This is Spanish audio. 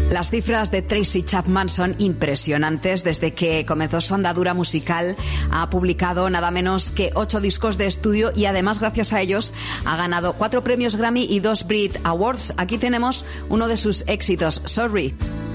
Las cifras de Tracy Chapman son impresionantes. Desde que comenzó su andadura musical ha publicado nada menos que 8 discos de estudio y además gracias a ellos ha ganado 4 premios Grammy y 2 Brit Awards. Aquí tenemos uno de sus éxitos, Sorry.